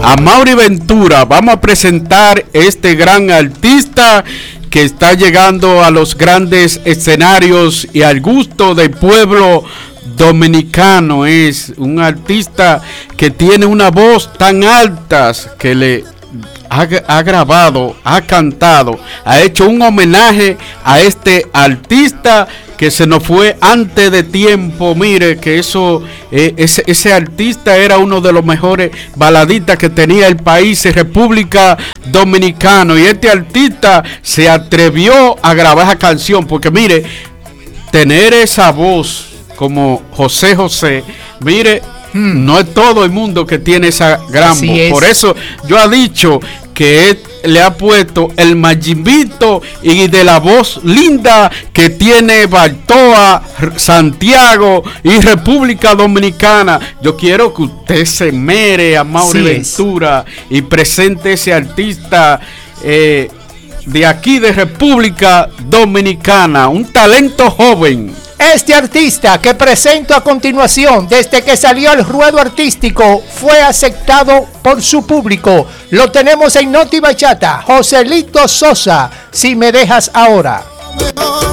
Amaury Ventura. Vamos a presentar este gran artista que está llegando a los grandes escenarios y al gusto del pueblo dominicano. Es un artista que tiene una voz tan alta que le ha grabado, ha cantado, ha hecho un homenaje a este artista que se nos fue antes de tiempo. Mire que ese artista era uno de los mejores baladistas que tenía el país, República Dominicana, y este artista se atrevió a grabar esa canción, porque mire, tener esa voz como José José, mire, no es todo el mundo que tiene esa gran voz. Por eso yo he dicho que él le ha puesto el Mayimbito y de la voz linda que tiene Baltoa, Santiago y República Dominicana. Yo quiero que usted se mere a Amaury Ventura y presente ese artista de aquí de República Dominicana, un talento joven. Este artista que presento a continuación, desde que salió al ruedo artístico, fue aceptado por su público. Lo tenemos en Noti Bachata, Joselito Sosa, Si Me Dejas Ahora.